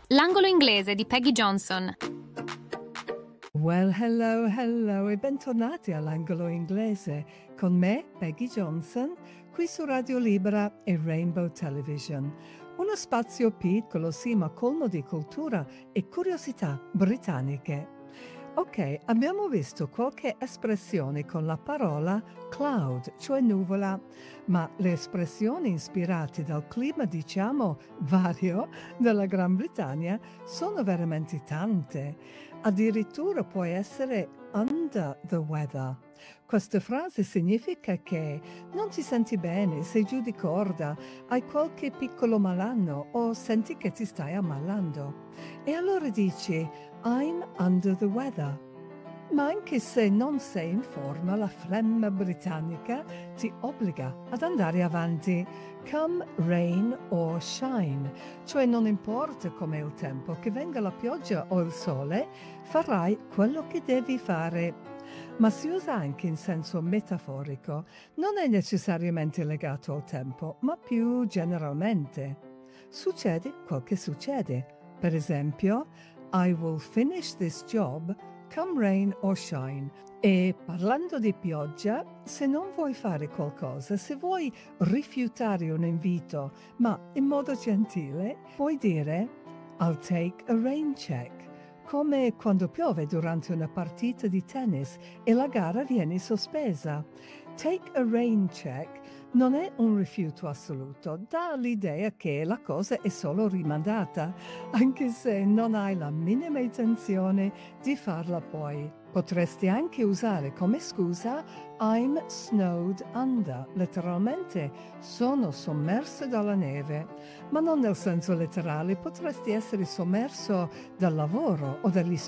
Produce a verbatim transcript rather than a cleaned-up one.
L'angolo inglese di Peggy Johnson. Well, hello, hello e bentornati all'angolo inglese con me, Peggy Johnson, qui su Radio Libera e Rainbow Television. Uno spazio piccolo, sì, ma colmo di cultura e curiosità britanniche. Ok, abbiamo visto qualche espressione con la parola cloud, cioè nuvola, ma le espressioni ispirate dal clima, diciamo, vario della Gran Bretagna sono veramente tante. Addirittura può essere under the weather. Questa frase significa che non ti senti bene, sei giù di corda, hai qualche piccolo malanno o senti che ti stai ammalando. E allora dici I'm under the weather. Ma anche se non sei in forma, la flemma britannica ti obbliga ad andare avanti, come rain or shine, cioè non importa com'è il tempo, che venga la pioggia o il sole, farai quello che devi fare. Ma si usa anche in senso metaforico, non è necessariamente legato al tempo, ma più generalmente. Succede quel che succede. Per esempio, I will finish this job come rain or shine. E parlando di pioggia, se non vuoi fare qualcosa, se vuoi rifiutare un invito, ma in modo gentile, puoi dire I'll take a rain check, come quando piove durante una partita di tennis e la gara viene sospesa. Take a rain check non è un rifiuto assoluto, dà l'idea che la cosa è solo rimandata, anche se non hai la minima intenzione di farla poi. Potresti anche usare come scusa I'm snowed under, letteralmente sono sommerso dalla neve, ma non nel senso letterale, potresti essere sommerso dal lavoro o dagli